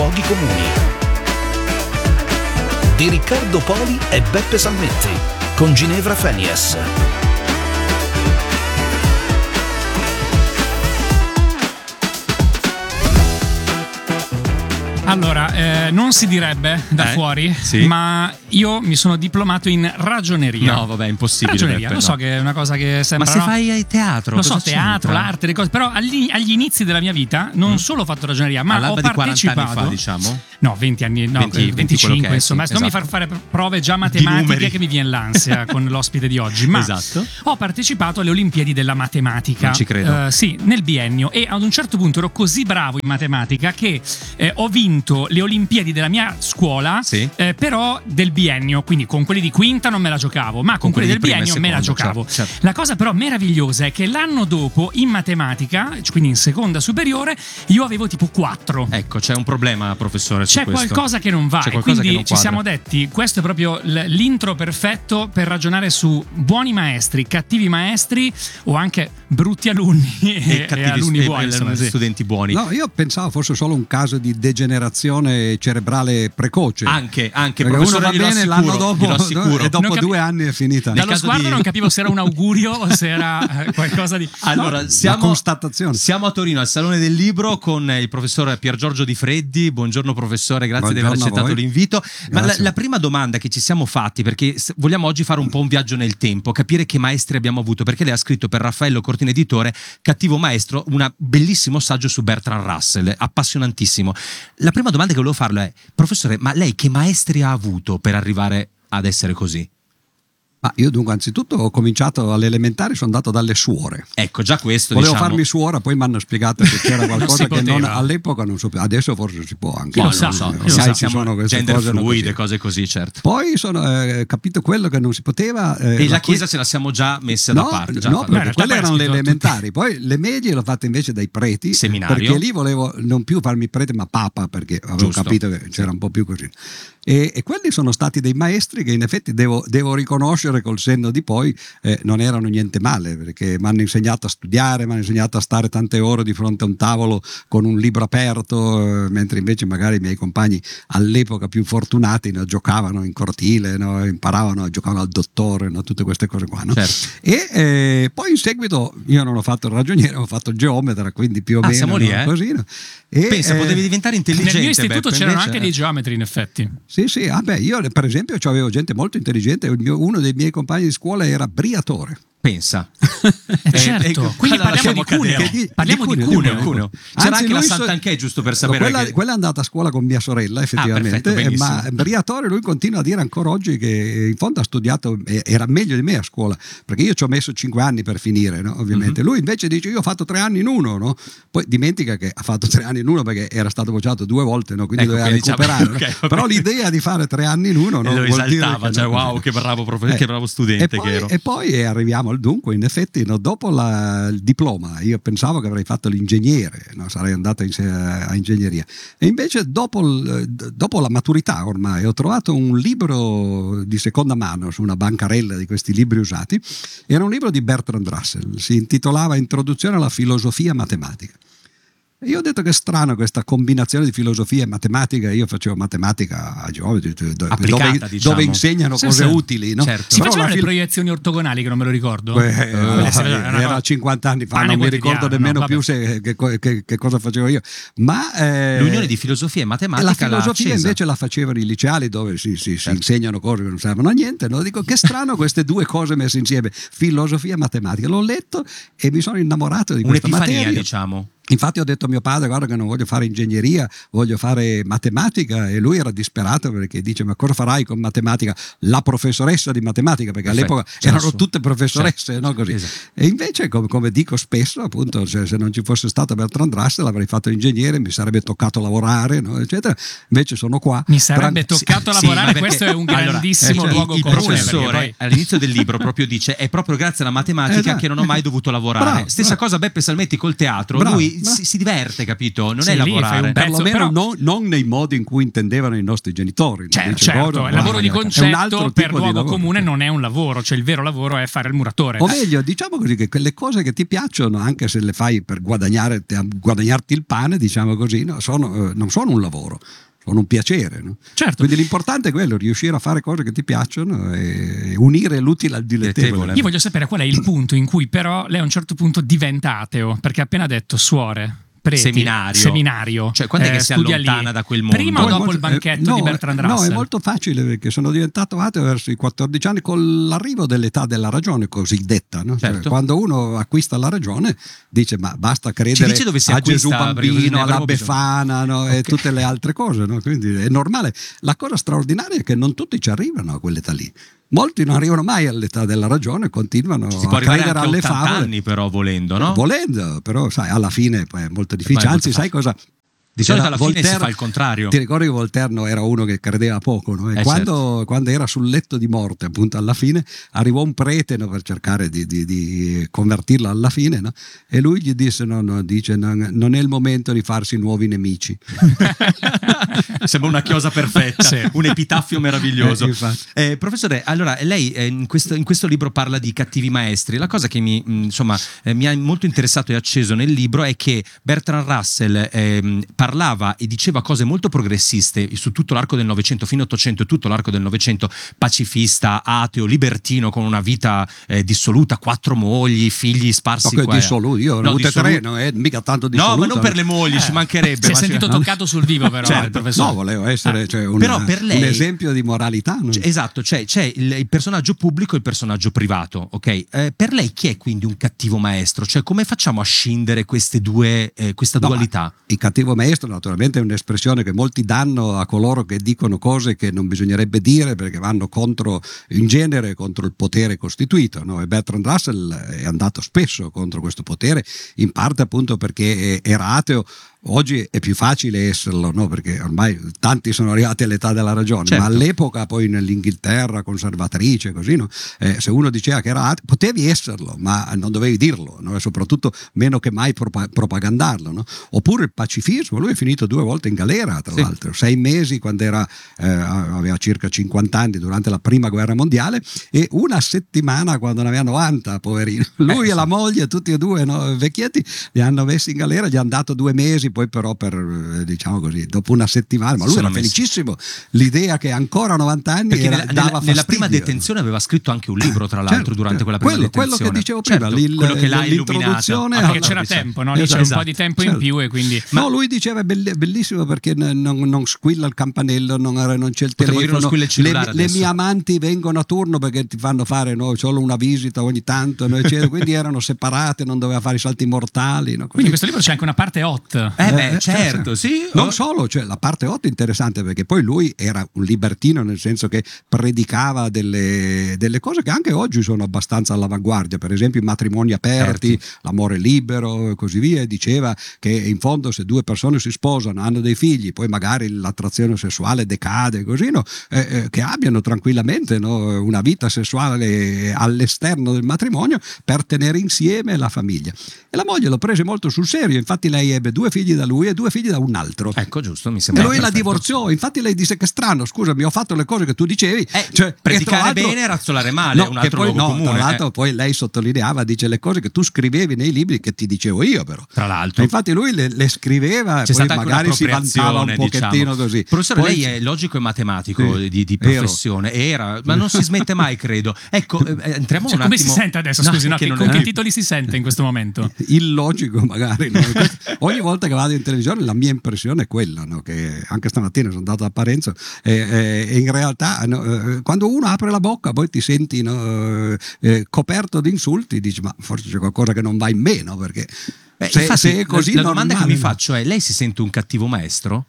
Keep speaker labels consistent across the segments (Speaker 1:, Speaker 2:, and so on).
Speaker 1: luoghi comuni. Di Riccardo Poli e Beppe Salmetti, con Ginevra Fenies.
Speaker 2: Allora, non si direbbe da fuori,
Speaker 3: sì.
Speaker 2: ma io mi sono diplomato in ragioneria.
Speaker 3: No, vabbè, è impossibile.
Speaker 2: Ragioneria,
Speaker 3: Beppe,
Speaker 2: lo so che è una cosa che sembra.
Speaker 3: Ma se fai teatro?
Speaker 2: Lo so,
Speaker 3: cosa
Speaker 2: teatro,
Speaker 3: c'entra?
Speaker 2: l'arte, le cose. Però agli inizi della mia vita non solo ho fatto ragioneria, ma
Speaker 3: All'alba
Speaker 2: ho
Speaker 3: di 40
Speaker 2: partecipato.
Speaker 3: anni fa, diciamo?
Speaker 2: No, 20 anni, no,
Speaker 3: 20,
Speaker 2: 25,
Speaker 3: quello che è,
Speaker 2: insomma.
Speaker 3: sì,
Speaker 2: Non mi
Speaker 3: esatto.
Speaker 2: far fare prove già
Speaker 3: numeri.
Speaker 2: matematiche che mi viene l'ansia con l'ospite di oggi. Ma
Speaker 3: Esatto.
Speaker 2: ho partecipato alle Olimpiadi della matematica.
Speaker 3: Non ci credo.
Speaker 2: Sì, nel biennio. E ad un certo punto ero così bravo in matematica che ho vinto le Olimpiadi della mia scuola,
Speaker 3: Sì.
Speaker 2: però del biennio. Quindi con quelli di quinta non me la giocavo, ma con quelli del
Speaker 3: di prima e
Speaker 2: biennio me la
Speaker 3: seconda,
Speaker 2: giocavo.
Speaker 3: certo.
Speaker 2: La cosa però meravigliosa è che l'anno dopo in matematica, quindi in seconda superiore, io avevo tipo 4.
Speaker 3: Ecco, c'è un problema, professore, su
Speaker 2: C'è
Speaker 3: questo.
Speaker 2: qualcosa che non va,
Speaker 3: C'è
Speaker 2: e
Speaker 3: qualcosa
Speaker 2: quindi
Speaker 3: che non
Speaker 2: ci siamo
Speaker 3: quadra.
Speaker 2: detti questo è proprio l'intro perfetto per ragionare su buoni maestri, cattivi maestri o anche brutti alunni e alunni buoni, insomma, sì.
Speaker 3: studenti buoni.
Speaker 4: No, io pensavo fosse solo un caso di degenerazione cerebrale precoce.
Speaker 3: Anche
Speaker 4: perché
Speaker 3: professore,
Speaker 4: uno va
Speaker 3: glielo
Speaker 4: bene
Speaker 3: assicuro,
Speaker 4: l'anno dopo
Speaker 3: glielo assicuro.
Speaker 4: e dopo
Speaker 2: Non
Speaker 4: 2 anni è finita.
Speaker 3: Nel
Speaker 2: Dallo
Speaker 3: caso
Speaker 2: sguardo
Speaker 3: di-
Speaker 2: non capivo se era un augurio o se era qualcosa di...
Speaker 3: Allora,
Speaker 4: la constatazione.
Speaker 3: Siamo a Torino al Salone del Libro con il professor Pier Giorgio Di Freddi. Buongiorno professore, grazie di aver
Speaker 4: Buongiorno a
Speaker 3: accettato
Speaker 4: voi.
Speaker 3: l'invito. Ma
Speaker 4: Grazie.
Speaker 3: la prima domanda che ci siamo fatti, perché vogliamo oggi fare un po' un viaggio nel tempo, capire che maestri abbiamo avuto, perché lei ha scritto per Raffaello Cortina Editore Cattivo Maestro, un bellissimo saggio su Bertrand Russell, appassionantissimo. La prima domanda che volevo farle è: professore, ma lei che maestri ha avuto per arrivare ad essere così?
Speaker 4: Ma io dunque anzitutto ho cominciato alle elementari, sono andato dalle suore.
Speaker 3: Ecco, già questo
Speaker 4: Volevo
Speaker 3: diciamo...
Speaker 4: farmi suora, poi mi hanno spiegato che c'era qualcosa
Speaker 2: si
Speaker 4: che non,
Speaker 2: poteva.
Speaker 4: all'epoca non so, adesso forse si può anche.
Speaker 2: Io lo
Speaker 4: No,
Speaker 2: so,
Speaker 4: no,
Speaker 2: io lo
Speaker 4: sai,
Speaker 2: so.
Speaker 4: ci sono queste
Speaker 3: gender
Speaker 4: cose
Speaker 3: fluide,
Speaker 4: così.
Speaker 3: cose così, certo.
Speaker 4: Poi sono capito quello che non si poteva.
Speaker 3: E la chiesa ce la siamo già messa da parte. Già
Speaker 4: no,
Speaker 3: fatta.
Speaker 4: perché
Speaker 2: in realtà
Speaker 4: quelle
Speaker 2: poi
Speaker 4: erano
Speaker 2: ha
Speaker 4: le
Speaker 2: scritto
Speaker 4: elementari. Poi le medie l'ho fatte invece dai preti.
Speaker 3: Seminario.
Speaker 4: Perché lì volevo non più farmi prete, ma papa, perché avevo
Speaker 3: Giusto.
Speaker 4: capito che c'era un po' più così. E quelli sono stati dei maestri che in effetti devo riconoscere col senno di poi non erano niente male, perché mi hanno insegnato a studiare, mi hanno insegnato a stare tante ore di fronte a un tavolo con un libro aperto, mentre invece magari i miei compagni all'epoca più fortunati giocavano in cortile, imparavano, giocavano al dottore, tutte queste cose qua. No?
Speaker 3: Certo.
Speaker 4: E poi in seguito io non ho fatto il ragioniere, ho fatto il geometra, quindi più o meno
Speaker 3: siamo lì,
Speaker 4: così. No? E,
Speaker 3: Pensa, potevi diventare intelligente.
Speaker 2: Nel mio istituto
Speaker 3: Beppe,
Speaker 2: c'erano
Speaker 3: invece-
Speaker 2: anche dei geometri, in effetti.
Speaker 4: Sì, io per esempio avevo gente molto intelligente, uno dei miei compagni di scuola era Briatore.
Speaker 3: Pensa.
Speaker 2: Certo, quindi
Speaker 3: allora
Speaker 2: parliamo di
Speaker 3: lasciamo cadere.
Speaker 2: Cuneo. Parliamo di Cuneo.
Speaker 3: C'era
Speaker 4: Anzi,
Speaker 3: anche la
Speaker 4: lui
Speaker 3: Sant'Anché, giusto per sapere che...
Speaker 4: quella è andata a scuola con mia sorella effettivamente,
Speaker 3: perfetto, benissimo.
Speaker 4: ma Briatore lui continua a dire ancora oggi che in fondo ha studiato, era meglio di me a scuola, perché io ci ho messo 5 anni per finire, no? Ovviamente. Lui invece dice io ho fatto 3 anni in uno, no? Poi dimentica che ha fatto 3 anni in uno perché era stato bocciato 2 volte, no? Quindi
Speaker 3: Ecco,
Speaker 4: doveva
Speaker 3: quindi diciamo,
Speaker 4: recuperare, no?
Speaker 3: ok, vabbè.
Speaker 4: Però l'idea di fare 3 anni in uno, no?
Speaker 3: lo
Speaker 4: Vuol dire
Speaker 3: esaltava,
Speaker 4: che
Speaker 3: cioè
Speaker 4: no,
Speaker 3: wow, che bravo professore, che bravo studente che ero.
Speaker 4: E poi arriviamo al dunque, in effetti dopo il diploma io pensavo che avrei fatto l'ingegnere, no? Sarei andato a ingegneria, e invece dopo la maturità ormai ho trovato un libro di seconda mano su una bancarella di questi libri usati. Era un libro di Bertrand Russell, si intitolava Introduzione alla filosofia matematica. E io ho detto che è strano questa combinazione di filosofia e matematica. Io facevo matematica a geometri
Speaker 3: Applicata, diciamo.
Speaker 4: dove insegnano cose utili, no?
Speaker 3: Certo.
Speaker 2: Si
Speaker 4: Però
Speaker 2: facevano
Speaker 4: la
Speaker 2: le proiezioni ortogonali, che non me lo ricordo.
Speaker 4: era 50 anni fa,
Speaker 2: pane
Speaker 4: non mi ricordo
Speaker 2: quotidiano,
Speaker 4: nemmeno
Speaker 2: no,
Speaker 4: più che cosa facevo io. Ma
Speaker 3: L'unione di filosofia e matematica
Speaker 4: la filosofia
Speaker 3: l'ha accesa.
Speaker 4: invece la facevano i liceali, dove si insegnano cose che non servono a niente, no? Dico che strano queste due cose messe insieme, filosofia e matematica. L'ho letto e mi sono innamorato di questa
Speaker 3: Un'epifania,
Speaker 4: materia.
Speaker 3: diciamo.
Speaker 4: Infatti ho detto a mio padre: guarda che non voglio fare ingegneria, voglio fare matematica. E lui era disperato perché dice: ma cosa farai con matematica? La professoressa di matematica, perché all'epoca erano tutte professoresse, no? Così.
Speaker 3: Esatto.
Speaker 4: E invece come dico spesso, appunto, se non ci fosse stato Bertrand Russell avrei fatto ingegnere, mi sarebbe toccato lavorare, no? Eccetera. Invece sono qua.
Speaker 2: Mi sarebbe toccato lavorare,
Speaker 3: ma
Speaker 2: questo è un
Speaker 3: allora,
Speaker 2: grandissimo luogo
Speaker 3: il
Speaker 2: comune,
Speaker 3: professore
Speaker 2: perché poi...
Speaker 3: all'inizio del libro proprio dice: è proprio grazie alla matematica
Speaker 4: Esatto.
Speaker 3: che non ho mai dovuto lavorare.
Speaker 4: Bravo,
Speaker 3: Stessa
Speaker 4: bravo.
Speaker 3: cosa Beppe Salmetti col teatro.
Speaker 4: Bravo.
Speaker 3: Lui si diverte, capito? Non
Speaker 2: Sì,
Speaker 3: è
Speaker 2: lì fai
Speaker 3: lavorare.
Speaker 2: un pezzo,
Speaker 4: Perlomeno
Speaker 2: però-
Speaker 4: non nei modi in cui intendevano i nostri genitori. No?
Speaker 2: Certo,
Speaker 4: Dice,
Speaker 2: certo, il lavoro di
Speaker 4: è un
Speaker 2: concetto
Speaker 4: altro
Speaker 2: per
Speaker 4: tipo di
Speaker 2: luogo
Speaker 4: lavoro.
Speaker 2: comune non è un lavoro, cioè il vero lavoro è fare il muratore.
Speaker 4: O meglio, diciamo così, che quelle cose che ti piacciono, anche se le fai per guadagnarti il pane, diciamo così, no? Non sono un lavoro, sono un piacere. No?
Speaker 2: Certo.
Speaker 4: Quindi l'importante è quello, riuscire a fare cose che ti piacciono e unire l'utile al dilettevole.
Speaker 2: Io voglio sapere qual è il punto in cui però lei a un certo punto diventa ateo, perché ha appena detto suore, preti, seminario.
Speaker 3: Cioè, quando è che si
Speaker 2: studia
Speaker 3: allontana
Speaker 2: lì.
Speaker 3: da quel mondo?
Speaker 2: Prima o dopo il banchetto di Bertrand Russell?
Speaker 4: No, è molto facile, perché sono diventato ateo verso i 14 anni con l'arrivo dell'età della ragione cosiddetta. No?
Speaker 3: Certo.
Speaker 4: Cioè, quando uno acquista la ragione dice ma basta
Speaker 3: Ci
Speaker 4: credere
Speaker 3: dice dove si
Speaker 4: a
Speaker 3: acquista,
Speaker 4: Gesù
Speaker 3: perché
Speaker 4: bambino,
Speaker 3: ne
Speaker 4: alla
Speaker 3: avremo
Speaker 4: Befana, no? E tutte le altre cose. No? Quindi è normale. La cosa straordinaria è che non tutti ci arrivano a quell'età lì. Molti non arrivano mai all'età della ragione, continuano
Speaker 3: Si può
Speaker 4: a
Speaker 3: arrivare
Speaker 4: credere
Speaker 3: anche a
Speaker 4: alle
Speaker 3: 80
Speaker 4: favole.
Speaker 3: anni, però, volendo, no?
Speaker 4: Volendo, però sai, alla fine poi è molto difficile.
Speaker 3: È molto
Speaker 4: Anzi, sai cosa?
Speaker 3: Di solito alla fine
Speaker 4: Voltaire,
Speaker 3: si fa il contrario.
Speaker 4: Ti ricordi che Voltaire era uno che credeva poco, no? E quando era sul letto di morte, appunto alla fine, arrivò un prete, no, per cercare di convertirlo alla fine, no? E lui gli disse: non è il momento di farsi nuovi nemici.
Speaker 3: Sembra una chiosa perfetta,
Speaker 2: Sì.
Speaker 3: un epitaffio meraviglioso.
Speaker 4: Infatti.
Speaker 3: Professore, allora lei in questo libro parla di cattivi maestri. La cosa che mi ha molto interessato e acceso nel libro è che Bertrand Russell parlava e diceva cose molto progressiste su tutto l'arco del Novecento, fino all'Ottocento e tutto l'arco del Novecento, pacifista, ateo, libertino, con una vita dissoluta, 4 mogli, figli sparsi qua.
Speaker 4: Dissoluto, io ne ho avute 3, non è mica tanto dissoluto.
Speaker 3: No, ma non per le mogli, ci mancherebbe.
Speaker 2: Si è sentito toccato sul vivo, però, il professore.
Speaker 4: No, volevo essere
Speaker 3: però per lei,
Speaker 4: un esempio di moralità. No?
Speaker 3: Esatto, c'è il personaggio pubblico e il personaggio privato, ok? Per lei chi è quindi un cattivo maestro? Cioè, come facciamo a scindere questa dualità?
Speaker 4: Il cattivo maestro naturalmente è un'espressione che molti danno a coloro che dicono cose che non bisognerebbe dire, perché vanno in genere contro il potere costituito, no? E Bertrand Russell è andato spesso contro questo potere, in parte appunto perché era ateo. Oggi è più facile esserlo, no? Perché ormai tanti sono arrivati all'età della ragione,
Speaker 3: certo.
Speaker 4: Ma all'epoca, poi nell'Inghilterra conservatrice, così, no? Se uno diceva che era ateo, potevi esserlo, ma non dovevi dirlo, no? E soprattutto meno che mai propagandarlo, no? Oppure il pacifismo, lui è finito 2 volte in galera, tra l'altro, 6 mesi quando aveva circa 50 anni durante la prima guerra mondiale, e 1 settimana quando ne aveva 90, poverino. Lui e la moglie, tutti e 2, no? Vecchietti, li hanno messi in galera, gli hanno dato 2 mesi, poi però diciamo così, dopo 1 settimana, ma lui era felicissimo, l'idea che ancora 90 anni
Speaker 3: nella prima detenzione aveva scritto anche un libro, tra l'altro, durante quella prima detenzione.
Speaker 4: Quello che dicevo prima,
Speaker 3: quello che l'ha
Speaker 4: l'introduzione,
Speaker 2: perché c'era tempo, no? Lì c'era un po' di tempo in più, e quindi
Speaker 4: no, lui diceva bellissimo, perché non squilla il campanello, non c'è il telefono, le mie amanti vengono a turno perché ti fanno fare solo una visita ogni tanto, no? Quindi erano separate, non doveva fare i salti mortali, no?
Speaker 2: Quindi in questo libro c'è anche una parte hot.
Speaker 3: Certo, sì.
Speaker 4: Non solo, cioè, la parte 8 è interessante, perché poi lui era un libertino, nel senso che predicava delle cose che anche oggi sono abbastanza all'avanguardia, per esempio i matrimoni aperti, l'amore libero e così via, e diceva che in fondo se 2 persone si sposano, hanno dei figli, poi magari l'attrazione sessuale decade, così, no? Che abbiano tranquillamente, no? Una vita sessuale all'esterno del matrimonio per tenere insieme la famiglia. E la moglie lo prese molto sul serio, infatti lei ebbe 2 figli da lui e 2 figli da un altro.
Speaker 3: Ecco, giusto, mi sembra.
Speaker 4: E lui la divorziò, infatti lei disse: che strano, scusami, ho fatto le cose che tu dicevi.
Speaker 3: Predicare bene e razzolare male, è un altro luogo comune.
Speaker 4: Tra l'altro poi lei sottolineava, dice, le cose che tu scrivevi nei libri che ti dicevo io, però.
Speaker 3: Tra l'altro.
Speaker 4: E infatti lui le scriveva,
Speaker 3: c'è
Speaker 4: poi magari si vantava un pochettino, diciamo, così.
Speaker 3: Professore,
Speaker 4: poi,
Speaker 3: lei è logico e matematico di professione, era, ma non si smette mai, credo. Ecco, entriamo un attimo.
Speaker 2: Come si sente adesso? Scusi, con che titoli si sente in questo momento?
Speaker 4: Illogico, magari. No? Ogni volta che vado in televisione la mia impressione è quella, no? Che anche stamattina sono andato a Parenzo, e in realtà quando uno apre la bocca poi ti senti coperto di insulti, dici ma forse c'è qualcosa che non va in me, no? Perché
Speaker 3: infatti,
Speaker 4: se è così
Speaker 3: la
Speaker 4: normale,
Speaker 3: domanda che mi faccio è: lei si sente un cattivo maestro?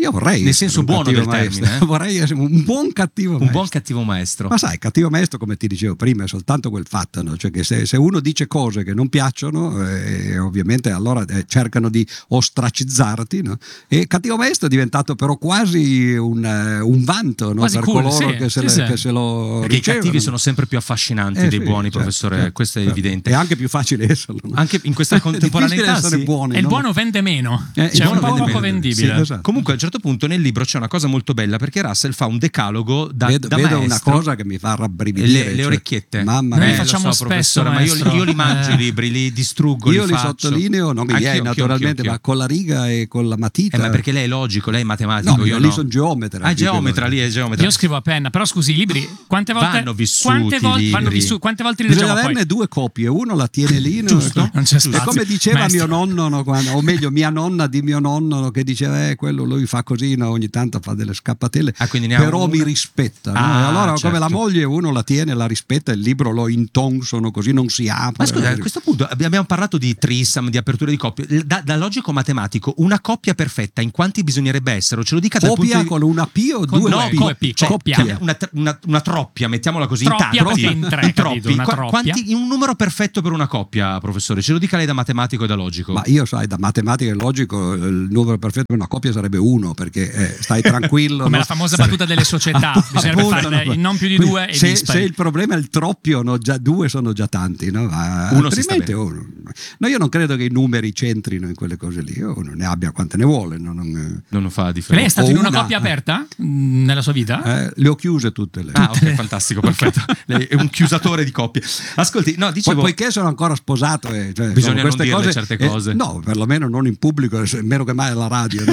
Speaker 4: Io vorrei
Speaker 3: nel senso buono del termine,
Speaker 4: vorrei essere un buon cattivo maestro.
Speaker 3: Un buon cattivo maestro.
Speaker 4: Ma sai, cattivo maestro, come ti dicevo prima, è soltanto quel fatto, no? Cioè che se uno dice cose che non piacciono, ovviamente allora cercano di ostracizzarti, no? E cattivo maestro è diventato però quasi un vanto, no?
Speaker 2: Quasi
Speaker 4: per
Speaker 2: cool,
Speaker 4: coloro
Speaker 2: sì,
Speaker 4: che se lo
Speaker 3: perché
Speaker 4: ricevono.
Speaker 3: i cattivi sono sempre più affascinanti dei buoni, professore, questo è evidente.
Speaker 4: È anche più facile esserlo, no?
Speaker 3: Anche in questa contemporaneità
Speaker 4: sì.
Speaker 2: Buoni, e il buono vende meno, cioè un po' poco vendibile.
Speaker 3: Sì, esatto. Comunque a un certo punto nel libro c'è una cosa molto bella, perché Russell fa un decalogo da
Speaker 4: vedo
Speaker 3: maestro.
Speaker 4: Una cosa che mi fa rabbrividire,
Speaker 3: le orecchiette.
Speaker 4: Mamma
Speaker 2: noi
Speaker 4: mia,
Speaker 2: facciamo
Speaker 3: so,
Speaker 2: spesso,
Speaker 3: ma io li mangio i libri, li distruggo,
Speaker 4: io li
Speaker 3: faccio.
Speaker 4: sottolineo, non i miei naturalmente, ma con la riga e con la matita.
Speaker 3: Ma perché lei è logico, lei è matematico,
Speaker 4: no,
Speaker 3: io
Speaker 4: lì
Speaker 3: no.
Speaker 4: sono geometra.
Speaker 3: Lì è geometra.
Speaker 2: Io scrivo a penna, però scusi, i libri quante volte
Speaker 3: vanno vissuti,
Speaker 2: vanno vissuti, quante volte li leggiamo?
Speaker 4: Bisogna averne due copie, uno la tiene lì,
Speaker 2: giusto, non c'è spazio.
Speaker 4: E come diceva
Speaker 2: maestro.
Speaker 4: mio nonno, no, o meglio mia nonna di mio nonno, no, che diceva quello lui fa così, no, ogni tanto fa delle scappatelle, però mi rispetta, no? E allora come la moglie uno la tiene, la rispetta, il libro lo intonsono così non si apre.
Speaker 3: Ma scusa, a questo punto abbiamo parlato di trisam, di apertura di coppie, da logico matematico una coppia perfetta in quanti bisognerebbe essere? Ce lo dica dal punto di...
Speaker 4: con una P o due
Speaker 2: P?
Speaker 4: Coppia.
Speaker 3: Una troppia, mettiamola così,
Speaker 2: troppia in tre,
Speaker 3: troppi.
Speaker 2: una troppia.
Speaker 3: Un numero perfetto per una coppia, professore? Ce lo dica lei da matematico e da logico.
Speaker 4: Ma io sai, da matematica e logico il numero perfetto per una coppia sarebbe 1, perché stai tranquillo.
Speaker 2: Come la famosa battuta delle società, bisognerebbe farne non più di 2 e
Speaker 4: se il problema è il troppio, no, già 2 sono già tanti, no?
Speaker 3: Uno
Speaker 4: altrimenti uno. No, io non credo che i numeri c'entrino in quelle cose lì, uno ne abbia quante ne vuole.
Speaker 3: Non fa differenza.
Speaker 2: Lei è stato in una coppia aperta nella sua vita?
Speaker 4: Le ho chiuse tutte le.
Speaker 3: Ok, fantastico, perfetto. Lei è un chiusatore di coppie. Ascolti, no, dicevo,
Speaker 4: poiché sono ancora sposato,
Speaker 3: bisogna non dirle
Speaker 4: cose,
Speaker 3: certe cose.
Speaker 4: No, perlomeno non in pubblico, meno che mai alla radio.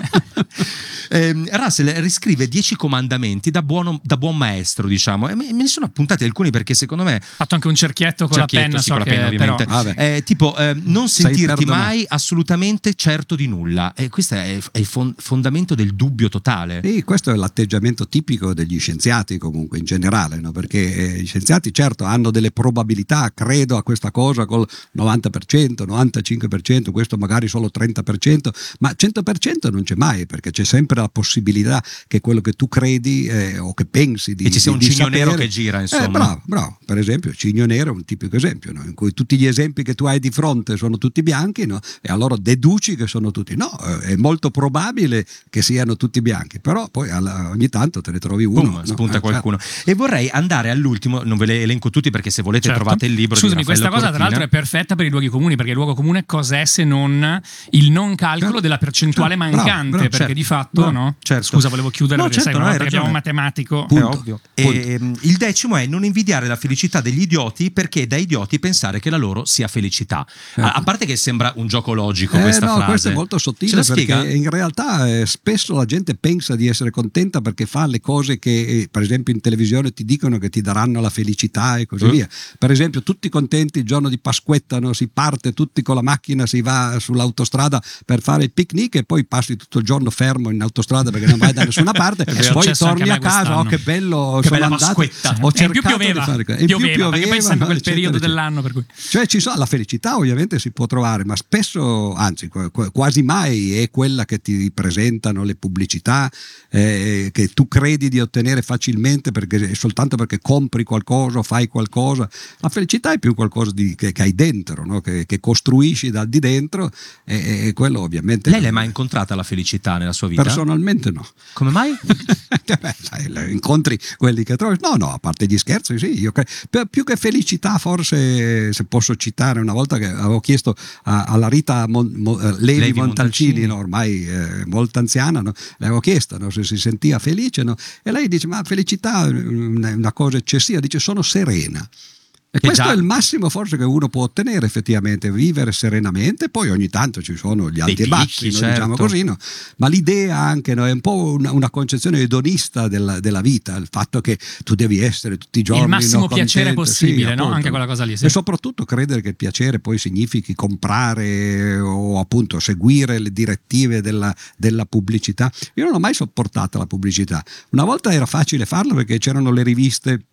Speaker 3: Russell riscrive 10 comandamenti da buon maestro, diciamo, e me ne sono appuntati alcuni perché secondo me...
Speaker 2: Ha fatto anche un cerchietto con la penna,
Speaker 3: sì, con la penna, ovviamente. Tipo, non sentirti mai assolutamente certo di nulla, e questo è il fondamento del dubbio totale.
Speaker 4: Sì, questo è l'atteggiamento tipico degli scienziati comunque in generale, no? Perché gli scienziati certo hanno delle probabilità, credo a questa cosa col 90%, 95%, questo magari solo 30%, ma 100% non c'è mai, perché c'è sempre la possibilità che quello che tu credi o che pensi di
Speaker 3: e ci sia un cigno
Speaker 4: sapere,
Speaker 3: nero che gira, insomma.
Speaker 4: Bravo. Per esempio cigno nero è un tipico esempio, no? In cui tutti gli esempi che tu hai di fronte sono tutti bianchi, no? E allora deduci che sono tutti è molto probabile che siano tutti bianchi, però poi ogni tanto te ne trovi uno,
Speaker 3: spunta qualcuno. Certo. E vorrei andare all'ultimo, non ve le elenco tutti perché se volete trovate il libro.
Speaker 2: Scusami,
Speaker 3: di Raffaello
Speaker 2: questa cosa
Speaker 3: Cortina.
Speaker 2: tra l'altro è perfetta per i luoghi comuni, perché il luogo comune cos'è se non il non calcolo della percentuale mancante,
Speaker 4: bravo,
Speaker 2: perché di fatto no?
Speaker 3: Certo.
Speaker 2: Scusa, volevo chiudere perché sai, perché abbiamo un matematico.
Speaker 3: È ovvio. E il 10° è non invidiare la felicità degli idioti, perché da idioti pensare che la loro sia felicità. A parte che sembra un gioco logico questa frase.
Speaker 4: Questo è molto sottile, perché in realtà spesso la gente pensa di essere contenta perché fa le cose che per esempio in televisione ti dicono che ti daranno la felicità e così via. Per esempio tutti contenti il giorno di Pasquetta, no? Si parte tutti con la macchina, si va sull'autostrada per fare il picnic e poi passi tutto il giorno fermo in autostrada perché non vai da nessuna parte e poi torni a casa, che bello,
Speaker 2: che
Speaker 4: sono
Speaker 2: bella
Speaker 4: andato,
Speaker 2: Pasquetta.
Speaker 4: ho cercato
Speaker 2: più pioveva,
Speaker 4: di fare
Speaker 2: pioveva, perché poi sempre quel periodo
Speaker 4: eccetera.
Speaker 2: dell'anno per cui.
Speaker 4: Cioè la felicità ovviamente si può trovare, ma spesso, anzi quasi mai è quella che ti presentano le pubblicità che tu credi di ottenere facilmente perché soltanto perché compri qualcosa o fai qualcosa. La felicità è più qualcosa che hai dentro, no? che costruisci da di dentro e quello ovviamente.
Speaker 3: Lei l'ha mai incontrata la felicità nella sua vita?
Speaker 4: Personalmente no.
Speaker 3: Come mai?
Speaker 4: Sai, incontri quelli che trovi. No, a parte gli scherzi, sì. Io più che felicità, forse, se posso citare, una volta che avevo chiesto alla Rita Levi Montalcini, no, ormai molto anziana, no? Le avevo chiesto, no, se si sentiva felice, no? E lei dice: ma felicità è una cosa eccessiva, dice sono serena. E questo è il massimo forse che uno può ottenere effettivamente, vivere serenamente. Poi ogni tanto ci sono gli alti e bassi,
Speaker 3: certo.
Speaker 4: diciamo così, no? Ma l'idea anche, no, è un po' una concezione edonista della vita, il fatto che tu devi essere tutti i giorni
Speaker 2: il massimo
Speaker 4: contento,
Speaker 2: piacere possibile,
Speaker 4: sì,
Speaker 2: no?
Speaker 4: appunto.
Speaker 2: Anche quella cosa lì, sì.
Speaker 4: E soprattutto credere che il piacere poi significhi comprare o appunto seguire le direttive della pubblicità. Io non ho mai sopportato la pubblicità. Una volta era facile farlo perché c'erano le riviste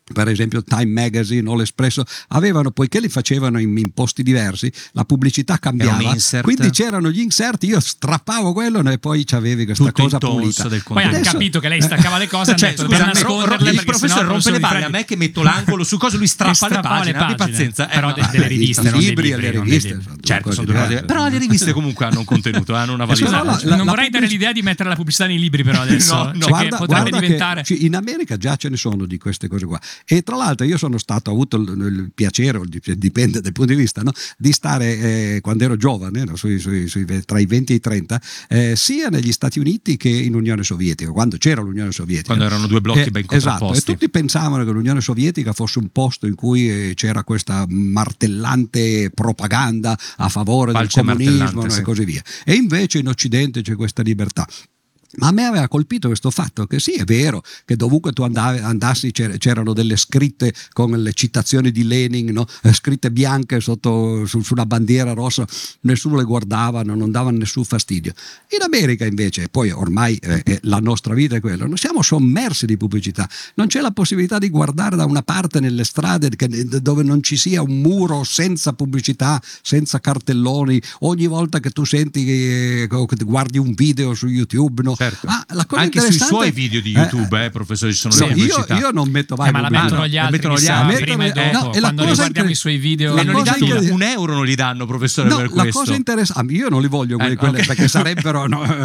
Speaker 4: per esempio Time Magazine o l'Espresso, avevano, poiché li facevano in posti diversi, la pubblicità cambiava, quindi c'erano gli inserti, io strappavo quello e poi c'avevi questa
Speaker 3: tutto
Speaker 4: cosa pulita.
Speaker 2: Poi hanno capito che lei staccava le cose,
Speaker 3: cioè,
Speaker 2: hanno detto, nasconderle,
Speaker 3: il professore rompe le balle a me che metto l'angolo su cosa, lui strappa le pagine. Abbi pazienza.
Speaker 2: Però delle riviste, non
Speaker 4: libri,
Speaker 2: dei libri,
Speaker 4: le riviste,
Speaker 3: certo, sono due cose, però le riviste comunque hanno un contenuto, hanno una validità.
Speaker 2: Non vorrei dare l'idea di mettere la pubblicità nei libri, però adesso potrebbe diventare.
Speaker 4: In America già ce ne sono di queste cose qua, e tra l'altro io ho avuto il piacere, dipende dal punto di vista, no? Di stare quando ero giovane, no? Tra i 20 e i 30, sia negli Stati Uniti che in Unione Sovietica, quando c'era l'Unione Sovietica,
Speaker 3: quando erano due blocchi ben contrapposti.
Speaker 4: Esatto, e tutti pensavano che l'Unione Sovietica fosse un posto in cui c'era questa martellante propaganda a favore del comunismo, no? E così via, e invece in Occidente c'è questa libertà. Ma a me aveva colpito questo fatto che sì, è vero che dovunque tu andassi c'erano delle scritte con le citazioni di Lenin, no? Scritte bianche su una bandiera rossa, nessuno le guardava, non davano nessun fastidio. In America invece, poi ormai la nostra vita è quella, noi siamo sommersi di pubblicità, non c'è la possibilità di guardare da una parte nelle strade dove non ci sia un muro senza pubblicità, senza cartelloni, ogni volta che tu senti che guardi un video su YouTube, no?
Speaker 3: Certo.
Speaker 4: La cosa
Speaker 3: anche sui suoi video di YouTube, professore, ci sono le pubblicità.
Speaker 4: Io non metto mai,
Speaker 2: ma la mettono gli altri, prima e dopo, quando noi guardiamo i suoi video.
Speaker 3: E non gli danno €1, non gli danno, professore, per questo.
Speaker 4: La cosa interessante, io non li voglio quelle perché sarebbero